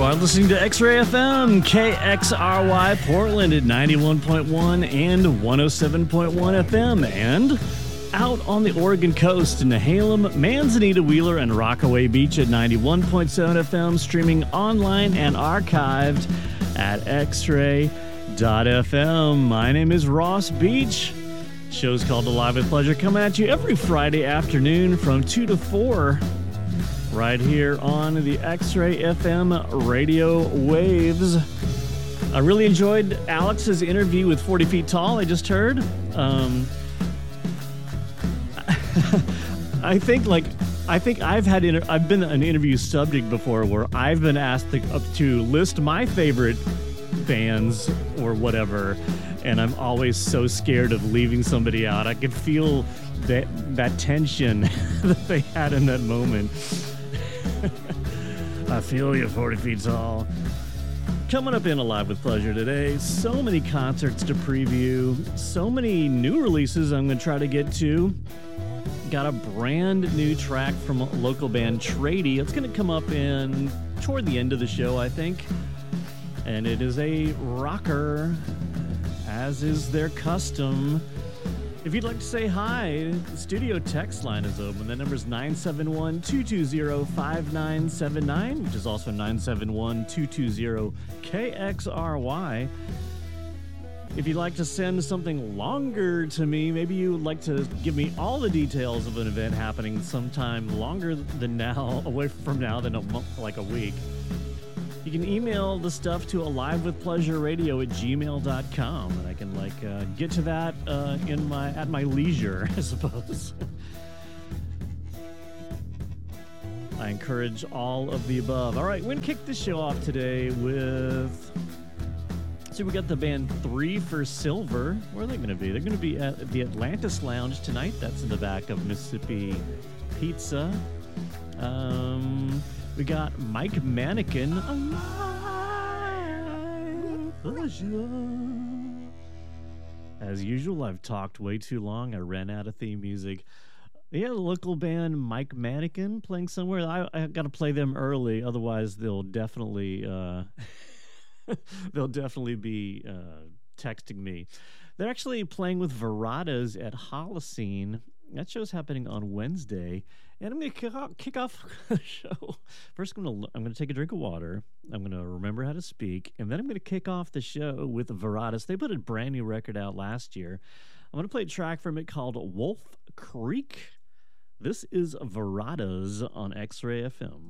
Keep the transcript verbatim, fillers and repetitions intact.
are listening to X-Ray F M, K X R Y Portland at ninety-one point one and one oh seven point one F M, and out on the Oregon coast in Nehalem, Manzanita, Wheeler, and Rockaway Beach at ninety-one point seven F M, streaming online and archived at x ray dot f m. My name is Ross Beach. Show's called Alive with Pleasure, coming at you every Friday afternoon from two to four, right here on the X-Ray F M radio waves. I really enjoyed Alex's interview with forty feet Tall I just heard. Um, I think like I think I've had inter- I've been an interview subject before where I've been asked to, up to list my favorite bands or whatever, and I'm always so scared of leaving somebody out. I could feel that that tension that they had in that moment. I feel you, forty feet Tall. Coming up in Alive with Pleasure today, so many concerts to preview, so many new releases I'm going to try to get to. Got a brand new track from a local band, Trady. It's going to come up in toward the end of the show, I think. And it is a rocker, as is their custom. If you'd like to say hi, the studio text line is open. The number is nine seven one, two two zero, five nine seven nine, which is also nine seven one, two two zero, K X R Y. If you'd like to send something longer to me, maybe you would like to give me all the details of an event happening sometime longer than now, away from now than a month, like a week. You can email the stuff to alivewithpleasureradio at gmail dot com, and I can like uh, get to that uh, in my at my leisure, I suppose. I encourage all of the above. All right, we're going to kick this show off today with... So we got the band Three for Silver. Where are they going to be? They're going to be at the Atlantis Lounge tonight. That's in the back of Mississippi Pizza. Um... We got Mike Mannequin. As usual, I've talked way too long. I ran out of theme music. Yeah, the local band Mike Mannequin playing somewhere. I, I got to play them early, otherwise they'll definitely uh, they'll definitely be uh, texting me. They're actually playing with Veratas at Holocene. That show's happening on Wednesday, and I'm going to kick off, kick off the show. First, I'm going to I'm going to take a drink of water. I'm going to remember how to speak, and then I'm going to kick off the show with Veratas. They put a brand new record out last year. I'm going to play a track from it called Wolf Creek. This is Veratas on X-Ray F M.